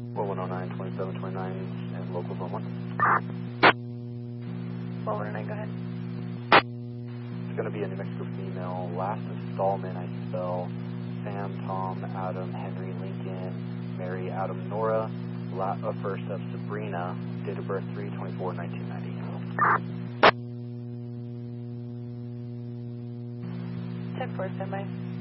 4109-2729 and local 11. 4109, go ahead. It's going to be a New Mexico female. Last installment, I spell Sam, Tom, Adam, Henry, Lincoln, Mary, Adam, Nora. First up, Sabrina, date of birth 3/24/1990. 10-4, standby.